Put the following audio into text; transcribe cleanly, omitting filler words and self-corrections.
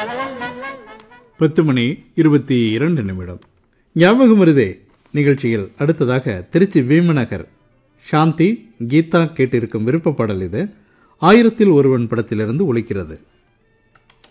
10:22 ஞாபகம் வருதே நிகழ்ச்சியில் அடுத்ததாக திருச்சி வீமநகர் சாந்தி கீதா கேட்டிருக்கும் விருப்ப பாடல் இது. 1000 ஒருவன் படத்திலிருந்து ஒலிக்கிறது.